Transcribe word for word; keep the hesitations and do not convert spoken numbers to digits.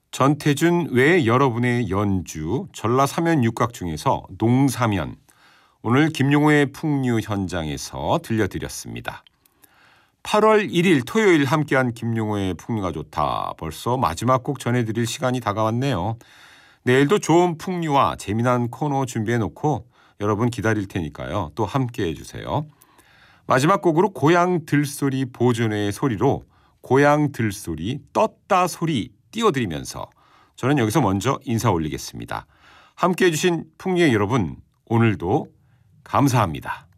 전태준 외 여러분의 연주 전라사면 육각 중에서 농사면, 오늘 김용호의 풍류 현장에서 들려드렸습니다. 팔월 일일 토요일 함께한 김용호의 풍류가 좋다. 벌써 마지막 곡 전해드릴 시간이 다가왔네요. 내일도 좋은 풍류와 재미난 코너 준비해놓고 여러분 기다릴 테니까요. 또 함께해 주세요. 마지막 곡으로 고향 들소리 보존회의 소리로 고향 들소리 떴다 소리 띄워드리면서 저는 여기서 먼저 인사 올리겠습니다. 함께해 주신 풍류의 여러분, 오늘도 감사합니다.